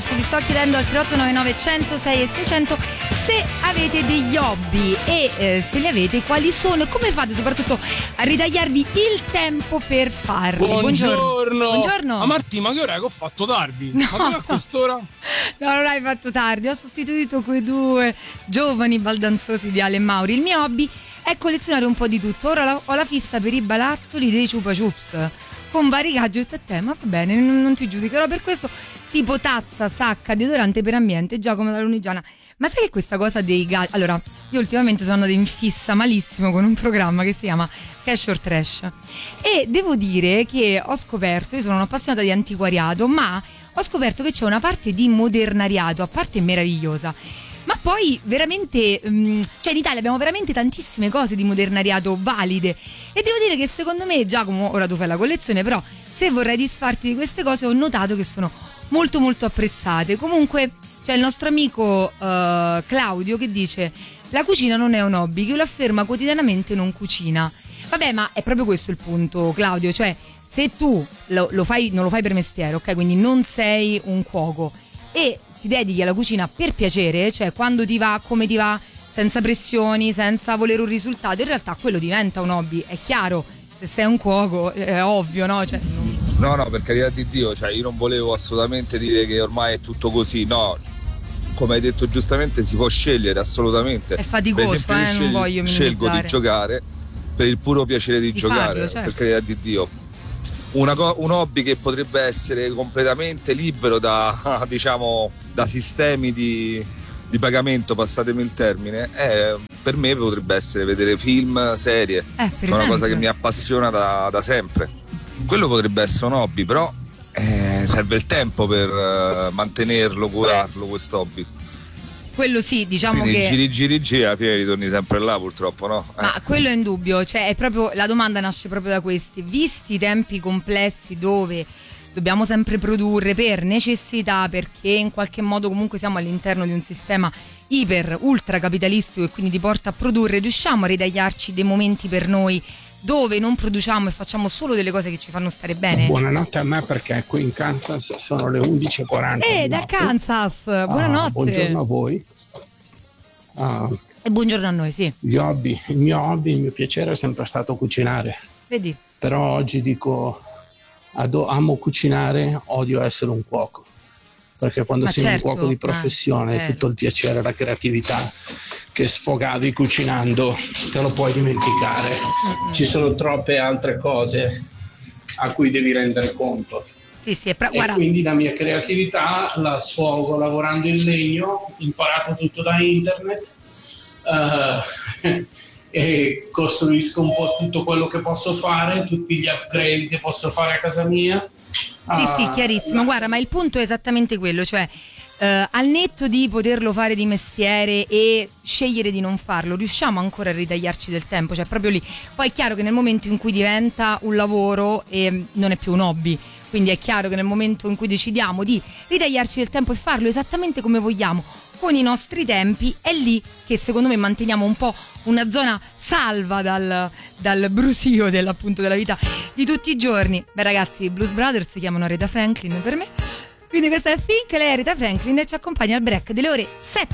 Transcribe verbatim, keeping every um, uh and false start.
Brothers. Vi sto chiedendo al tre otto nove nove uno zero sei e seicento se avete degli hobby e eh, se li avete quali sono e come fate soprattutto a ritagliarvi il tempo per farli. Buongiorno. Buongiorno. Ma Marti, ma che ora che ho fatto tardi? No. Ma che a quest'ora? No, non hai fatto tardi, ho sostituito quei due giovani baldanzosi di Ale e Mauri. Il mio hobby è collezionare un po' di tutto. Ora la, ho la fissa per i balattoli dei Chupa Chups con vari gadget a te, ma va bene, non, non ti giudicherò per questo, tipo tazza, sacca, deodorante per ambiente, Giacomo da Lunigiana. Ma sai che questa cosa dei gadget... Allora, io ultimamente sono andata in fissa malissimo con un programma che si chiama Cash or Trash e devo dire che ho scoperto, io sono un'appassionata di antiquariato, ma ho scoperto che c'è una parte di modernariato, a parte meravigliosa, ma poi veramente, cioè in Italia abbiamo veramente tantissime cose di modernariato valide e devo dire che secondo me, Giacomo, ora tu fai la collezione, però se vorrai disfarti di queste cose ho notato che sono molto molto apprezzate. Comunque c'è il nostro amico uh, Claudio che dice: la cucina non è un hobby, chi lo afferma quotidianamente non cucina. Vabbè, ma è proprio questo il punto, Claudio, cioè se tu lo, lo fai, non lo fai per mestiere, ok? Quindi non sei un cuoco e ti dedichi alla cucina per piacere, cioè quando ti va, come ti va, senza pressioni, senza volere un risultato, in realtà quello diventa un hobby, è chiaro. Se sei un cuoco è ovvio, no? Cioè, non... No, no, per carità di Dio, cioè io non volevo assolutamente dire che ormai è tutto così, no, come hai detto giustamente si può scegliere assolutamente. È faticoso, per esempio, eh, scel- non voglio minimizzare. Scelgo di giocare per il puro piacere di, di giocare, farlo, certo. Per carità di Dio. Una co- un hobby che potrebbe essere completamente libero da, diciamo, da sistemi di, di pagamento, passatemi il termine, è, per me potrebbe essere vedere film, serie, eh, è una cosa che mi appassiona da, da sempre. Quello potrebbe essere un hobby, però eh, serve il tempo per uh, mantenerlo, curarlo, questo hobby. Quello sì, diciamo quindi che giri giri giri alla fine ritorni sempre là, purtroppo, no? Eh. Ma quello è indubbio, cioè è proprio, la domanda nasce proprio da questi, visti i tempi complessi dove dobbiamo sempre produrre per necessità, perché in qualche modo comunque siamo all'interno di un sistema iper ultra capitalistico e quindi ti porta a produrre, riusciamo a ritagliarci dei momenti per noi dove non produciamo e facciamo solo delle cose che ci fanno stare bene. Buonanotte a me, perché qui in Kansas sono le undici e quaranta. Eh, da Kansas, buonanotte. Ah, buongiorno a voi. Ah, e buongiorno a noi, sì. Gli hobby, il mio hobby, il mio piacere è sempre stato cucinare. Vedi? Però oggi dico, ado- amo cucinare, odio essere un cuoco. Perché quando Ma sei certo, un cuoco di professione, eh. tutto il piacere, la creatività che sfogavi cucinando te lo puoi dimenticare. Mm-hmm. Ci sono troppe altre cose a cui devi rendere conto. Sì, sì, pra- e guarda. Quindi la mia creatività la sfogo lavorando in legno, ho imparato tutto da internet uh, e costruisco un po' tutto quello che posso fare, tutti gli upgrade che posso fare a casa mia. Sì, sì, chiarissimo. Guarda, ma il punto è esattamente quello, cioè eh, al netto di poterlo fare di mestiere e scegliere di non farlo, riusciamo ancora a ritagliarci del tempo, cioè proprio lì. Poi è chiaro che nel momento in cui diventa un lavoro e non è più un hobby, quindi è chiaro che nel momento in cui decidiamo di ritagliarci del tempo e farlo esattamente come vogliamo, con i nostri tempi, è lì che secondo me manteniamo un po' una zona salva dal, dal brusio dell'appunto della vita di tutti i giorni. Beh ragazzi, i Blues Brothers si chiamano Aretha Franklin per me, quindi questa è Think, lei è Aretha Franklin e ci accompagna al break delle ore sette.